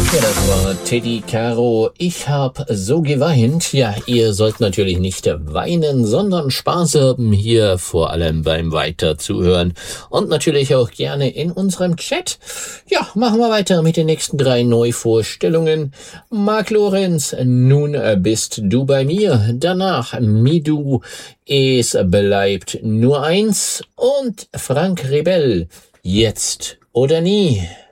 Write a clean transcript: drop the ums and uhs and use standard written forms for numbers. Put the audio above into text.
Ja, das war Teddy Caro. Ich hab so geweint. Ja, ihr sollt natürlich nicht weinen, sondern Spaß haben hier, vor allem beim Weiterzuhören. Und natürlich auch gerne in unserem Chat. Ja, machen wir weiter mit den nächsten 3 Neuvorstellungen. Marc Lorenz, nun bist du bei mir. Danach Midu, es bleibt nur eins. Und Frank Rebell, jetzt oder nie.